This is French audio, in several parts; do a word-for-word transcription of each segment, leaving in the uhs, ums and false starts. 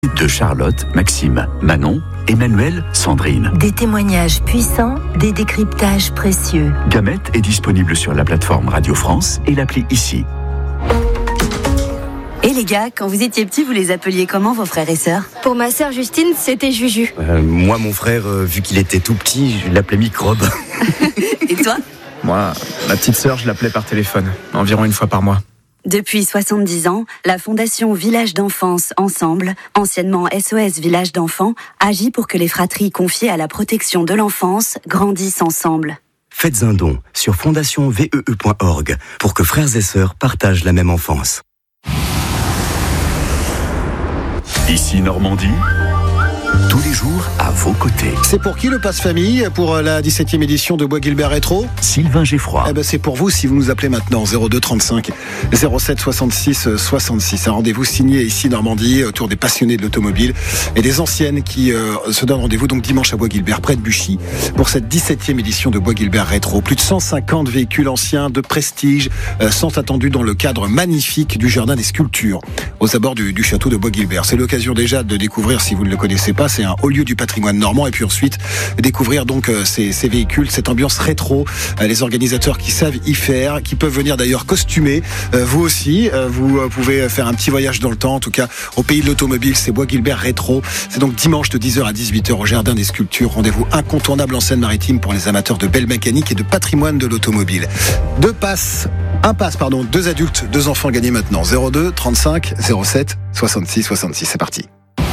De Charlotte, Maxime, Manon, Emmanuel, Sandrine. Des témoignages puissants, des décryptages précieux. Gamette est disponible sur la plateforme Radio France et l'appli Ici. Et les gars, quand vous étiez petits, vous les appeliez comment vos frères et sœurs ? Pour ma sœur Justine, c'était Juju. Euh, moi, mon frère, euh, vu qu'il était tout petit, je l'appelais Microbe. Et toi ? Moi, ma petite sœur, je l'appelais par téléphone, environ une fois par mois. Depuis soixante-dix ans, la Fondation Village d'Enfance Ensemble, anciennement S O S Village d'Enfants, agit pour que les fratries confiées à la protection de l'enfance grandissent ensemble. Faites un don sur fondation V E E point org pour que frères et sœurs partagent la même enfance. Ici Normandie, tous les jours à vos côtés. C'est pour qui le passe famille pour la dix-septième édition de Bois Guilbert Rétro ? Sylvain Geffroy. Eh ben c'est pour vous si vous nous appelez maintenant zéro deux trente-cinq zéro sept soixante-six soixante-six. Un rendez-vous signé ici Normandie autour des passionnés de l'automobile et des anciennes qui euh, se donnent rendez-vous donc dimanche à Bois Guilbert près de Buchy pour cette dix-septième édition de Bois Guilbert Rétro. Plus de cent cinquante véhicules anciens de prestige euh, sont attendus dans le cadre magnifique du jardin des sculptures aux abords du, du château de Bois Guilbert. C'est l'occasion déjà de découvrir, si vous ne le connaissez pas, c'est un haut lieu du patrimoine normand et puis ensuite découvrir donc euh, ces, ces véhicules, cette ambiance rétro, euh, les organisateurs qui savent y faire, qui peuvent venir d'ailleurs costumer. Euh, vous aussi, euh, vous euh, pouvez faire un petit voyage dans le temps, en tout cas au pays de l'automobile, c'est Bois Guilbert Rétro. C'est donc dimanche de dix heures à dix-huit heures au jardin des sculptures. Rendez-vous incontournable en Seine-Maritime pour les amateurs de belle mécanique et de patrimoine de l'automobile. Deux passes, un passe pardon, deux adultes, deux enfants gagnés maintenant. zéro deux trente-cinq zéro sept soixante-six soixante-six. C'est parti.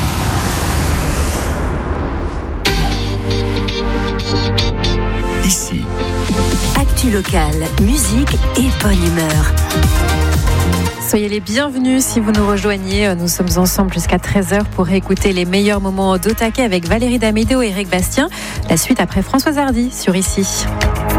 Ici. Actu locale, musique et bonne humeur. Soyez les bienvenus si vous nous rejoignez. Nous sommes ensemble jusqu'à treize heures pour écouter les meilleurs moments d'Otake avec Valérie Damédéo et Eric Bastien. La suite après Françoise Hardy sur Ici.